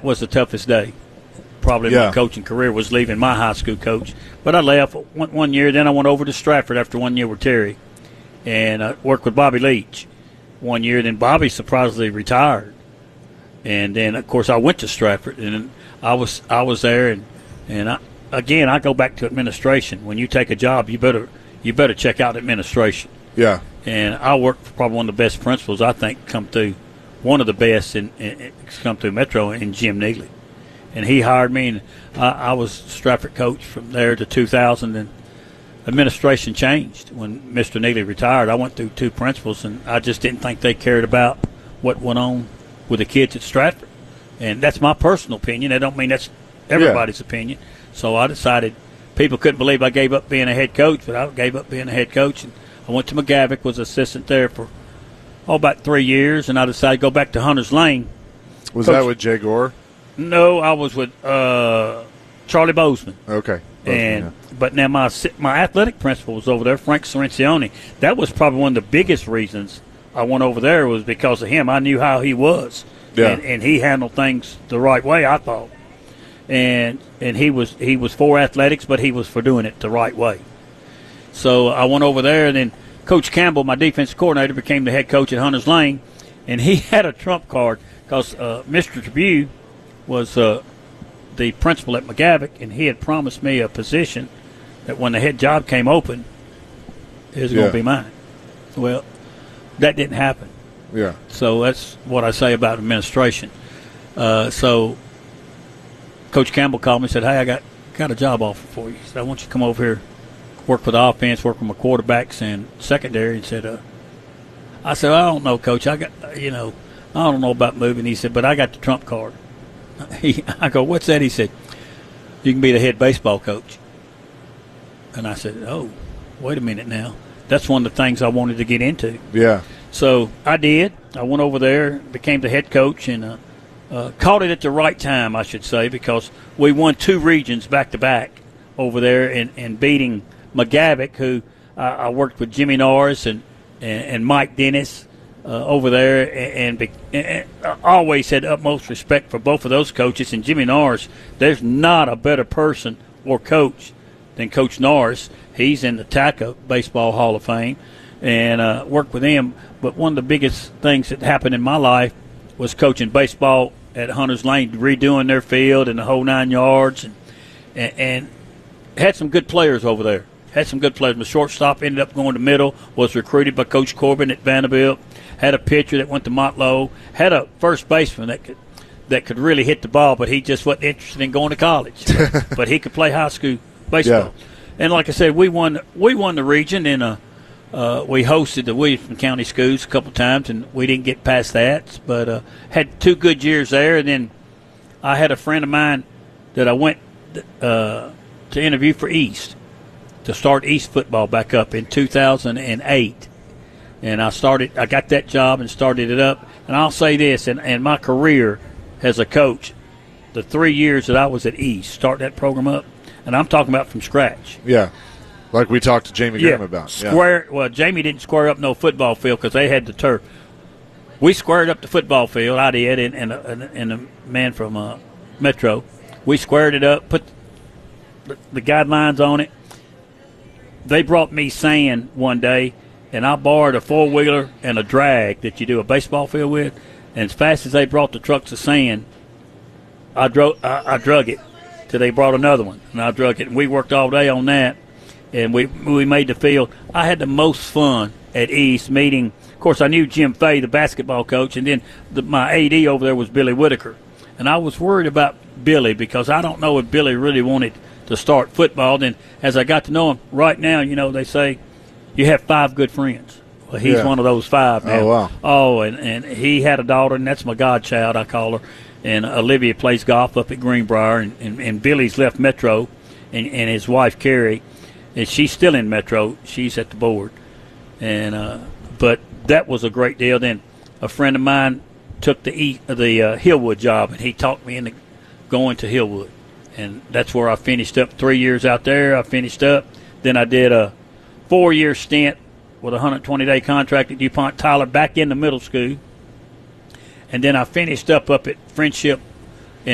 was the toughest day. Probably my coaching career was leaving my high school coach. But I left one year. Then I went over to Stratford after 1 year with Terry, and I worked with Bobby Leach 1 year. Then Bobby surprisingly retired, and then of course I went to Stratford, and I was there, and I go back to administration. When you take a job, you better check out administration. Yeah. And I worked for probably one of the best principals I think come through, one of the best in come through Metro, in Jim Neely. And he hired me, and I was Stratford coach from there to 2000. And administration changed when Mr. Neely retired. I went through two principals, and I just didn't think they cared about what went on with the kids at Stratford. And that's my personal opinion. I don't mean that's everybody's opinion. So I decided people couldn't believe I gave up being a head coach, but I gave up being a head coach. And I went to McGavick, was assistant there for about 3 years, and I decided to go back to Hunters Lane. Was that with Jay Gore? No, I was with Charlie Bozeman. Okay. But now my athletic principal was over there, Frank Sorrentione. That was probably one of the biggest reasons I went over there, was because of him. I knew how he was, and he handled things the right way, I thought. And he was for athletics, but he was for doing it the right way. So I went over there, and then Coach Campbell, my defensive coordinator, became the head coach at Hunters Lane, and he had a trump card because Mr. Tribune was the principal at McGavick, and he had promised me a position that when the head job came open, it was going to be mine. Well, that didn't happen. Yeah. So that's what I say about administration. So Coach Campbell called me and said, "Hey, I got a job offer for you. He said, I want you to come over here, work with the offense, work with my quarterbacks and secondary." And said, I said, "I don't know, Coach. I don't know about moving." He said, "But I got the trump card." I go, "What's that?" He said, "You can be the head baseball coach." And I said, "Oh, wait a minute now. That's one of the things I wanted to get into." Yeah. So I did. I went over there, became the head coach, and caught it at the right time, I should say, because we won 2 regions back-to-back over there and beating McGavick, who I worked with Jimmy Norris and Mike Dennis over there, and I always had utmost respect for both of those coaches. And Jimmy Norris, there's not a better person or coach than Coach Norris. He's in the TACA Baseball Hall of Fame, and worked with him. But one of the biggest things that happened in my life was coaching baseball at Hunters Lane, redoing their field and the whole 9 yards, and had some good players over there. Had some good players. My shortstop ended up going to middle, was recruited by Coach Corbin at Vanderbilt. Had a pitcher that went to Montlow. Had a first baseman that could really hit the ball, but he just wasn't interested in going to college. But he could play high school baseball. Yeah. And like I said, we won the region, and we hosted the Williamson County Schools a couple times, and we didn't get past that. But had 2 good years there, and then I had a friend of mine that I went to interview for East, to start East football back up in 2008. And I got that job and started it up. And I'll say this, and my career as a coach, the 3 years that I was at East, start that program up, and I'm talking about from scratch. Yeah, like we talked to Jamie Graham about. Well, Jamie didn't square up no football field because they had the turf. We squared up the football field, I did, and a man from Metro. We squared it up, put the guidelines on it. They brought me sand one day, and I borrowed a 4-wheeler and a drag that you do a baseball field with. And as fast as they brought the trucks of sand, I drug it till they brought another one, and I drug it. And we worked all day on that, and we made the field. I had the most fun at East meeting. Of course, I knew Jim Fay, the basketball coach, and then my AD over there was Billy Whitaker. And I was worried about Billy because I don't know if Billy really wanted to start football. Then as I got to know him, right now, they say you have 5 good friends. Well, he's one of those 5 now. Oh, wow. Oh, and he had a daughter, and that's my godchild, I call her. And Olivia plays golf up at Greenbrier, and Billy's left Metro, and his wife, Carrie, and she's still in Metro. She's at the board. And but that was a great deal. Then a friend of mine took the Hillwood job, and he talked me into going to Hillwood. And that's where I finished up 3 years out there. I finished up. Then I did a 4-year stint with a 120-day contract at DuPont Tyler back in the middle school. And then I finished up at Friendship